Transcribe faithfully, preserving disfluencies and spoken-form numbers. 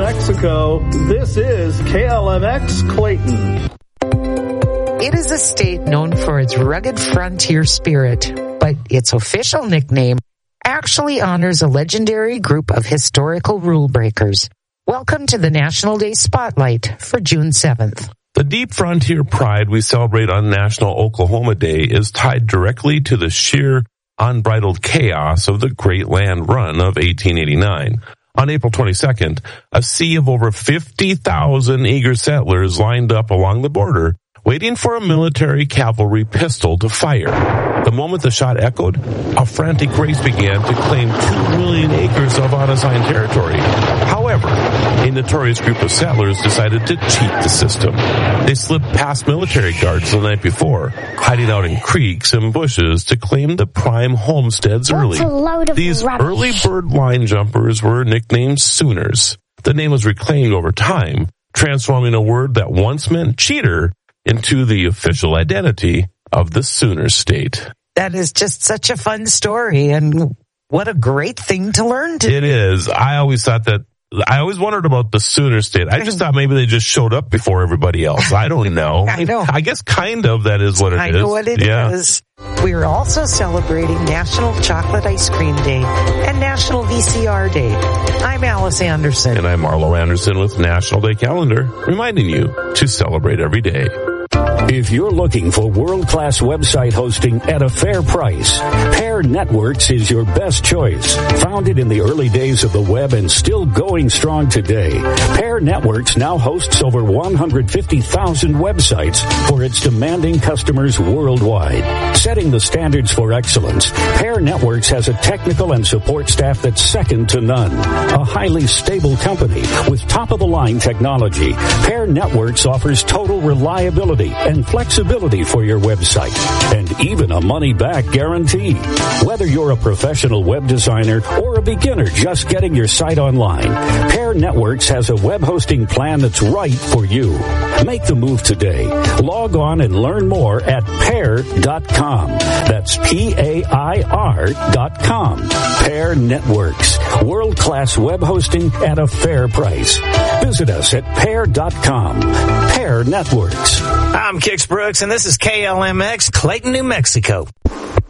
Mexico, this is K L M X Clayton. It is a state known for its rugged frontier spirit, but its official nickname actually honors a legendary group of historical rule breakers. Welcome to the National Day Spotlight for June seventh. The deep frontier pride we celebrate on National Oklahoma Day is tied directly to the sheer, unbridled chaos of the Great Land Run of eighteen eighty-nine. On April twenty-second, a sea of over fifty thousand eager settlers lined up along the border, waiting for a military cavalry pistol to fire. The moment the shot echoed, a frantic race began to claim two million acres of unassigned territory. However, a notorious group of settlers decided to cheat the system. They slipped past military guards the night before, hiding out in creeks and bushes to claim the prime homesteads early. That's a load of These rubbish. early bird line jumpers were nicknamed Sooners. The name was reclaimed over time, transforming a word that once meant cheater into the official identity of the Sooner State. That is just such a fun story, and what a great thing to learn today. It is. I always thought that, I always wondered about the Sooner State. I just thought maybe they just showed up before everybody else. I don't know. I know. I guess kind of that is what it I is. know what it yeah. is. We are also celebrating National Chocolate Ice Cream Day and National V C R Day. I'm Alice Anderson. And I'm Marlo Anderson with National Day Calendar, reminding you to celebrate every day. If you're looking for world-class website hosting at a fair price, Pair Networks is your best choice. Founded in the early days of the web and still going strong today, Pair Networks now hosts over one hundred fifty thousand websites for its demanding customers worldwide. Setting the standards for excellence, Pair Networks has a technical and support staff that's second to none. A highly stable company with top-of-the-line technology, Pair Networks offers total reliability and flexibility for your website, and even a money-back guarantee. Whether you're a professional web designer or a beginner just getting your site online, Pair Networks has a web hosting plan that's right for you. Make the move today. Log on and learn more at pair dot com. That's P A I R dot com. Pair Networks. World-class web hosting at a fair price. Visit us at pair dot com. Pair Networks. I'm Kix Brooks, and this is K L M X, Clayton, New Mexico.